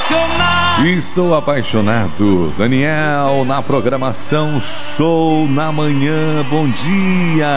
apaixonado. Estou apaixonado. Daniel na programação Show na Manhã. Bom dia.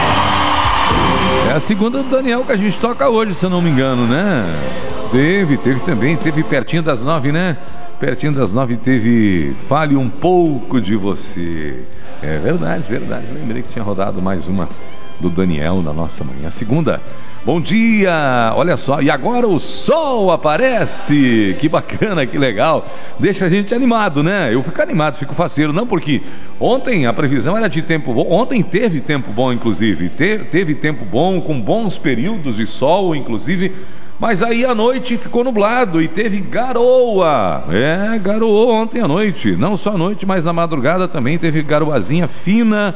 É a segunda do Daniel que a gente toca hoje, se eu não me engano, né? Teve também, teve pertinho das 9, né? Pertinho das 9 teve Fale um Pouco de Você. É verdade. Lembrei que tinha rodado mais uma do Daniel na nossa manhã. Segunda. Bom dia! Olha só, e agora o sol aparece! Que bacana, que legal! Deixa a gente animado, né? Eu fico animado, fico faceiro, não porque ontem a previsão era de tempo bom, ontem teve tempo bom, inclusive, teve tempo bom, com bons períodos de sol, inclusive, mas aí à noite ficou nublado e teve garoa. Garoou ontem à noite, não só à noite, mas na madrugada também teve garoazinha fina,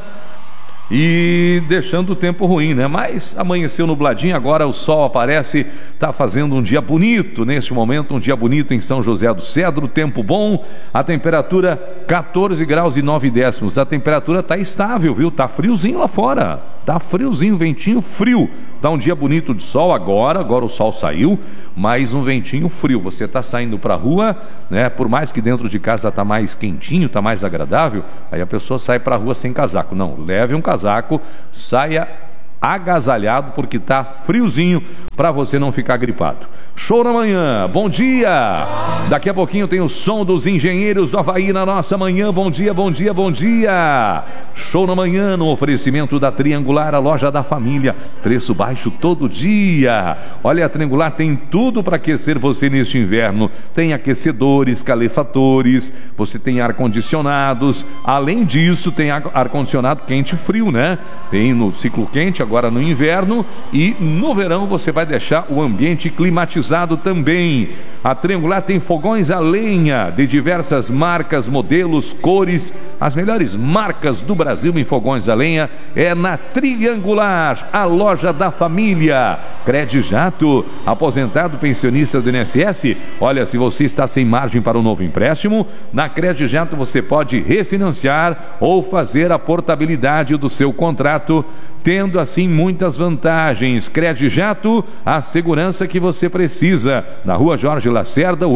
e deixando o tempo ruim, né? Mas amanheceu nubladinho, agora o sol aparece, tá fazendo um dia bonito neste momento, um dia bonito em São José do Cedro, tempo bom, a temperatura 14 graus e 9 décimos, a temperatura tá estável, viu? Tá friozinho lá fora, tá friozinho, ventinho frio, tá um dia bonito de sol agora o sol saiu, mas um ventinho frio, você tá saindo pra rua, né? Por mais que dentro de casa tá mais quentinho, tá mais agradável, aí a pessoa sai pra rua sem casaco, não, leve um casaco, saia agasalhado porque tá friozinho para você não ficar gripado. Show na manhã, bom dia! Daqui a pouquinho tem o som dos engenheiros do Havaí na nossa manhã. Bom dia, bom dia, bom dia! Show na manhã no oferecimento da Triangular, a loja da família. Preço baixo todo dia. Olha, a Triangular tem tudo para aquecer você neste inverno. Tem aquecedores, calefatores, você tem ar-condicionados. Além disso, tem ar-condicionado quente e frio, né? Tem no ciclo quente, agora no inverno, e no verão você vai deixar o ambiente climatizado também. A Triangular tem fogões a lenha de diversas marcas, modelos, cores. As melhores marcas do Brasil em fogões a lenha é na Triangular, a loja da família. Credijato, aposentado pensionista do INSS, olha, se você está sem margem para um novo empréstimo, na Credijato você pode refinanciar ou fazer a portabilidade do seu contrato, tendo assim muitas vantagens. Credijato, a segurança que você precisa. Na Rua Jorge Lacerda,